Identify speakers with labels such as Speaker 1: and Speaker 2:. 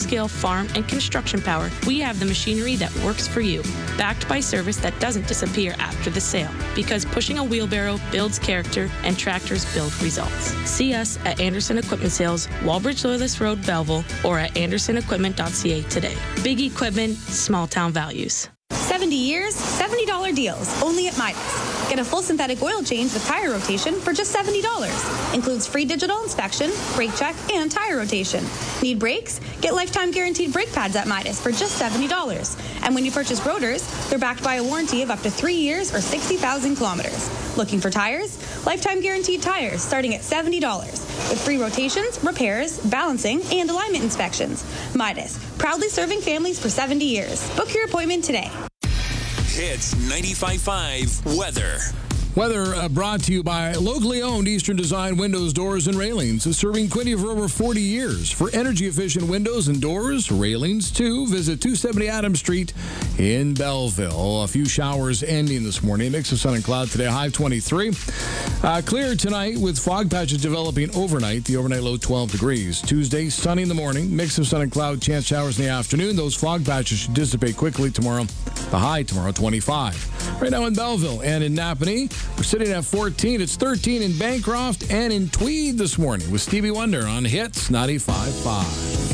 Speaker 1: full-scale farm and construction power, we have the machinery that works for you, backed by service that doesn't disappear after the sale, because pushing a wheelbarrow builds character and tractors build results. See us at Anderson Equipment Sales, Walbridge Loyalist Road, Belleville, or at andersonequipment.ca today. Big equipment, small town values.
Speaker 2: 70 years, $70 deals, only at Midas. Get a full synthetic oil change with tire rotation for just $70. Includes free digital inspection, brake check, and tire rotation. Need brakes? Get lifetime guaranteed brake pads at Midas for just $70. And when you purchase rotors, they're backed by a warranty of up to 3 years or 60,000 kilometers. Looking for tires? Lifetime guaranteed tires starting at $70. With free rotations, repairs, balancing, and alignment inspections. Midas, proudly serving families for 70 years. Book your appointment today.
Speaker 3: Hits 95.5 Weather.
Speaker 4: Weather brought to you by locally owned Eastern Design Windows, Doors, and Railings, serving Quinte for over 40 years. For energy-efficient windows and doors, railings too, visit 270 Adams Street in Belleville. A few showers ending this morning. Mix of sun and cloud today, high 23. Clear tonight with fog patches developing overnight. The overnight low 12 degrees. Tuesday, sunny in the morning. Mix of sun and cloud, chance showers in the afternoon. Those fog patches should dissipate quickly tomorrow. The high tomorrow, 25. Right now in Belleville and in Napanee, we're sitting at 14. It's 13 in Bancroft and in Tweed this morning with Stevie Wonder on Hits 95.5.